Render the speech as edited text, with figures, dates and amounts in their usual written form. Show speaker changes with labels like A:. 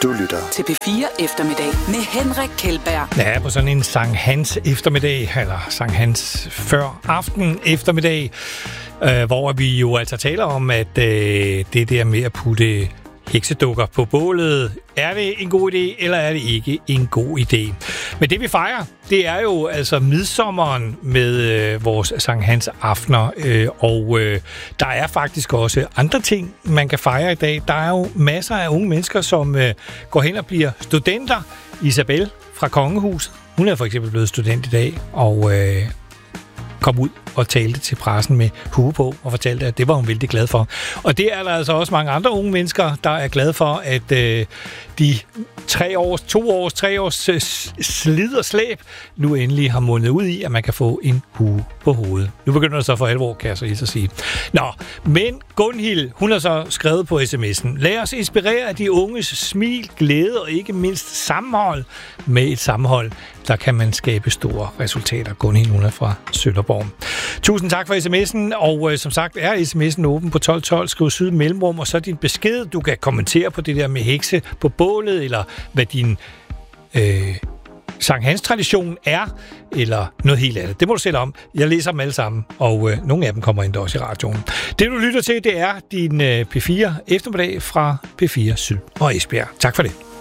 A: Du lytter
B: til P4 Eftermiddag med Henrik Kjeldberg.
C: Ja, på sådan en Sankt Hans eftermiddag, eller Sankt Hans før aften eftermiddag, hvor vi jo altså taler om, at det der med at putte heksedukker på bålet, er det en god idé, eller er det ikke en god idé? Men det vi fejrer, det er jo altså midsommeren med vores Sankt Hans aftener, og der er faktisk også andre ting, man kan fejre i dag. Der er jo masser af unge mennesker, som går hen og bliver studenter. Isabel fra Kongehuset, hun er for eksempel blevet student i dag, og kom ud og talte til pressen med hue på og fortalte, at det var hun vældig glad for. Og det er der altså også mange andre unge mennesker, der er glade for, at de 3 års slid og slæb nu endelig har mundet ud i, at man kan få en hue på hovedet. Nu begynder det så for alvor, kan jeg så lige så sige. Nå, men Gunhild, hun har så skrevet på sms'en: lad os inspirere af de unges smil, glæde og ikke mindst sammenhold. Med et sammenhold, der kan man skabe store resultater. Gunhild, hun er fra Sønderborg. Tusind tak for sms'en, og som sagt er sms'en åben på 1212. Skriv syd mellemrum, og så din besked. Du kan kommentere på det der med hekse på bålet, eller hvad din Sankt Hans tradition er, eller noget helt andet. Det må du sætte om. Jeg læser dem alle sammen, og nogle af dem kommer ind også i radioen. Det du lytter til, det er din P4 eftermiddag fra P4 Syd og Esbjerg. Tak for det.